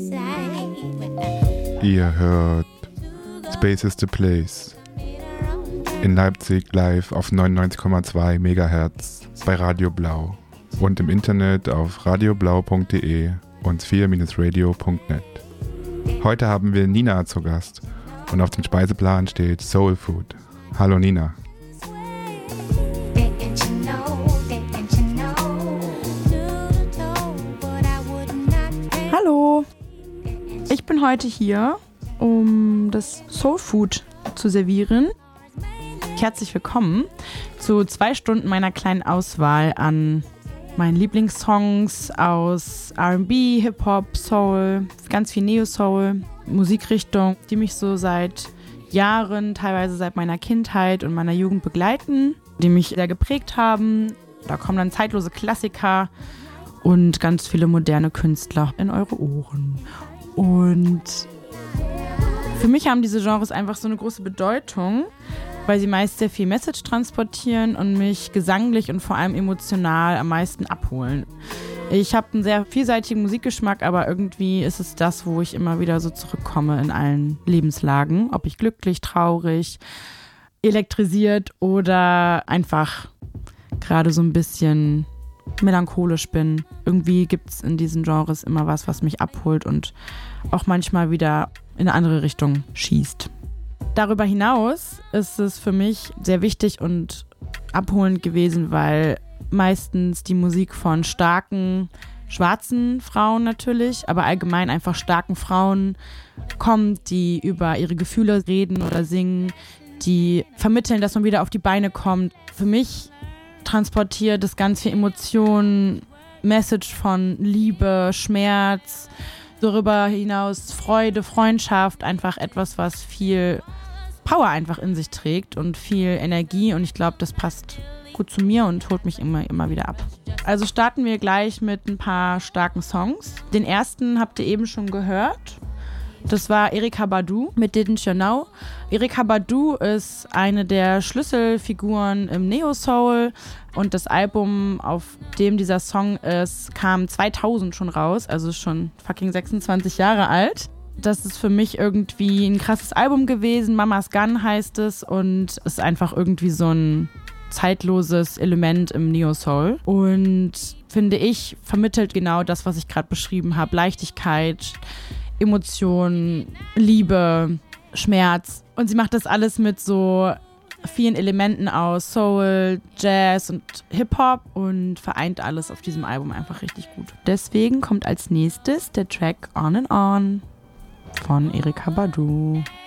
Ihr hört Space is the Place in Leipzig live auf 99,2 MHz bei Radio Blau und im Internet auf radioblau.de und sphere-radio.net. Heute haben wir Nina zu Gast und auf dem Speiseplan steht Soul Food. Hallo Nina. Hallo, ich bin heute hier, um das Soul Food zu servieren. Herzlich willkommen zu 2 Stunden meiner kleinen Auswahl an meinen Lieblingssongs aus R&B, Hip-Hop, Soul, ganz viel Neo-Soul, Musikrichtung, die mich so seit Jahren, teilweise seit meiner Kindheit und meiner Jugend begleiten, die mich sehr geprägt haben. Da kommen dann zeitlose Klassiker und ganz viele moderne Künstler in eure Ohren. Und für mich haben diese Genres einfach so eine große Bedeutung, weil sie meist sehr viel Message transportieren und mich gesanglich und vor allem emotional am meisten abholen. Ich habe einen sehr vielseitigen Musikgeschmack, aber irgendwie ist es das, wo ich immer wieder so zurückkomme in allen Lebenslagen. Ob ich glücklich, traurig, elektrisiert oder einfach gerade so ein bisschen melancholisch bin. Irgendwie gibt es in diesen Genres immer was mich abholt und auch manchmal wieder in eine andere Richtung schießt. Darüber hinaus ist es für mich sehr wichtig und abholend gewesen, weil meistens die Musik von starken, schwarzen Frauen natürlich, aber allgemein einfach starken Frauen kommt, die über ihre Gefühle reden oder singen, die vermitteln, dass man wieder auf die Beine kommt. Für mich transportiert das ganz viel Emotionen, Message von Liebe, Schmerz, darüber hinaus Freude, Freundschaft, einfach etwas, was viel Power einfach in sich trägt und viel Energie und ich glaube, das passt gut zu mir und holt mich immer wieder ab. Also starten wir gleich mit ein paar starken Songs. Den ersten habt ihr eben schon gehört. Das war Erykah Badu mit Didn't You Know. Erykah Badu ist eine der Schlüsselfiguren im Neo-Soul und das Album, auf dem dieser Song ist, kam 2000 schon raus, also schon fucking 26 Jahre alt. Das ist für mich irgendwie ein krasses Album gewesen. Mama's Gun heißt es und ist einfach irgendwie so ein zeitloses Element im Neo-Soul. Und finde ich, vermittelt genau das, was ich gerade beschrieben habe. Leichtigkeit, Emotionen, Liebe, Schmerz. Und sie macht das alles mit so vielen Elementen aus Soul, Jazz und Hip-Hop und vereint alles auf diesem Album einfach richtig gut. Deswegen kommt als nächstes der Track On and On von Erykah Badu.